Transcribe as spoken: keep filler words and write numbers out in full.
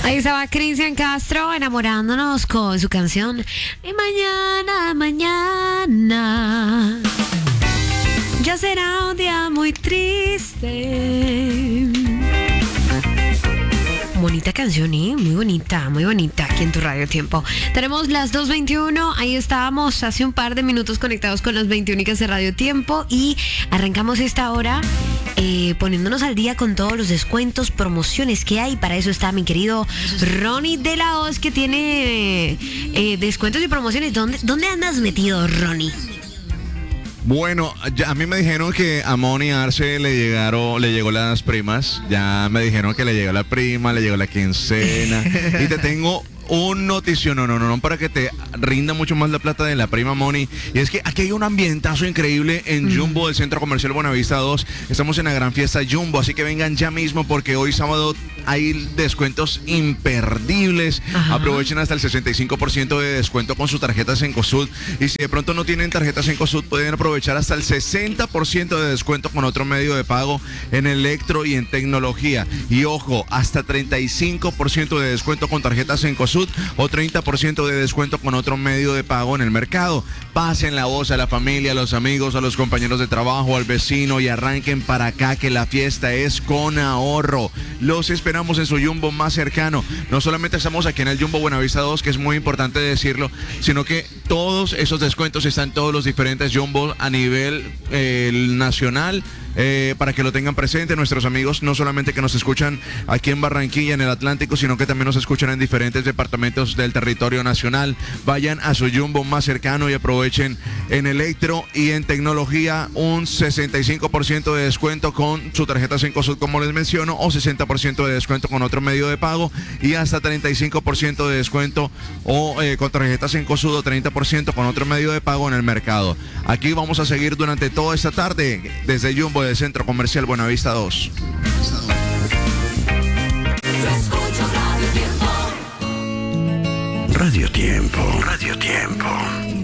Ahí estaba Cristian Castro enamorándonos con su canción Y mañana, mañana ya será un día muy triste. Bonita canción, ¿eh? Muy bonita, muy bonita aquí en tu Radio Tiempo. Tenemos las dos veintiuno, ahí estábamos hace un par de minutos conectados con las veintiúnicas de Radio Tiempo y arrancamos esta hora eh, poniéndonos al día con todos los descuentos, promociones que hay. Para eso está mi querido Ronnie de la Hoz, que tiene eh, descuentos y promociones. ¿Dónde, ¿Dónde andas metido, Ronnie? Bueno, ya, a mí me dijeron que a Moni Arce le llegaron, le llegó las primas. Ya me dijeron que le llegó la prima, le llegó la quincena. Y te tengo un notición, no, no, no, para que te rinda mucho más la plata de la prima Moni. Y es que aquí hay un ambientazo increíble en mm. Jumbo del Centro Comercial Buenavista dos. Estamos en la gran fiesta Jumbo, así que vengan ya mismo porque hoy sábado hay descuentos imperdibles. Ajá. Aprovechen hasta el sesenta y cinco por ciento de descuento con su tarjeta Cencosud. Y si de pronto no tienen tarjeta Cencosud, pueden aprovechar hasta el sesenta por ciento de descuento con otro medio de pago en electro y en tecnología. Y ojo, hasta treinta y cinco por ciento de descuento con tarjeta Cencosud o treinta por ciento de descuento con otro medio de pago en el mercado. Pasen la voz a la familia, a los amigos, a los compañeros de trabajo, al vecino y arranquen para acá que la fiesta es con ahorro. Los esperamos en su Jumbo más cercano. No solamente estamos aquí en el Jumbo Buenavista dos, que es muy importante decirlo, sino que todos esos descuentos están en todos los diferentes Jumbos a nivel eh, nacional. Eh, para que lo tengan presente nuestros amigos, no solamente que nos escuchan aquí en Barranquilla, en el Atlántico, sino que también nos escuchan en diferentes departamentos del territorio nacional. Vayan a su Jumbo más cercano y aprovechen en electro y en tecnología un sesenta y cinco por ciento de descuento con su tarjeta Cencosud, como les menciono, o sesenta por ciento de descuento con otro medio de pago y hasta treinta y cinco por ciento de descuento o eh, con tarjeta Cencosud o treinta por ciento con otro medio de pago en el mercado. Aquí vamos a seguir durante toda esta tarde desde Jumbo del Centro Comercial Buenavista dos.